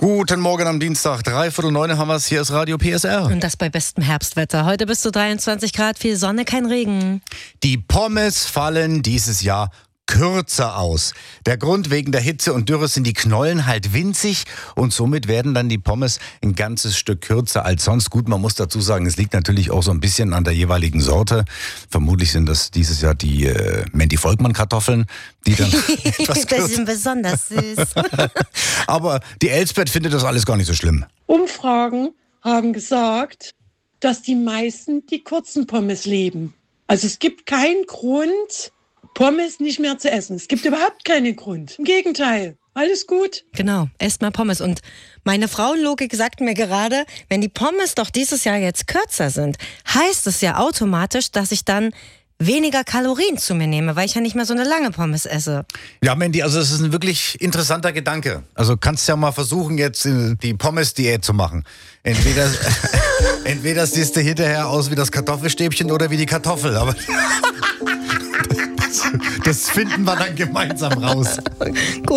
Guten Morgen am Dienstag, 8:45 haben wir es. Hier ist Radio PSR. Und das bei bestem Herbstwetter. Heute bis zu 23 Grad, viel Sonne, kein Regen. Die Pommes fallen dieses Jahr kürzer aus. Der Grund: wegen der Hitze und Dürre sind die Knollen halt winzig und somit werden dann die Pommes ein ganzes Stück kürzer als sonst. Gut, man muss dazu sagen, es liegt natürlich auch so ein bisschen an der jeweiligen Sorte. Vermutlich sind das dieses Jahr die Mandy-Volkmann-Kartoffeln, die dann etwas kürzer. Das sind besonders süß. Aber die Elsbeth findet das alles gar nicht so schlimm. Umfragen haben gesagt, dass die meisten die kurzen Pommes lieben. Also es gibt keinen Grund, Pommes nicht mehr zu essen. Es gibt überhaupt keinen Grund. Im Gegenteil, alles gut. Genau, esst mal Pommes. Und meine Frauenlogik sagt mir gerade, wenn die Pommes doch dieses Jahr jetzt kürzer sind, heißt es ja automatisch, dass ich dann weniger Kalorien zu mir nehme, weil ich ja nicht mehr so eine lange Pommes esse. Ja, Mandy, also es ist ein wirklich interessanter Gedanke. Also kannst ja mal versuchen, jetzt die Pommes-Diät zu machen. Entweder siehst du hinterher aus wie das Kartoffelstäbchen oder wie die Kartoffel. Aber das finden wir dann gemeinsam raus. Gut.